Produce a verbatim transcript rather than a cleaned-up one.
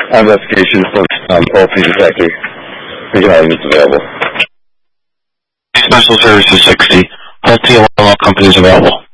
On investigation for um, Pulte detector. We can all units available. Special Services sixty. Pulte Oil Company is available.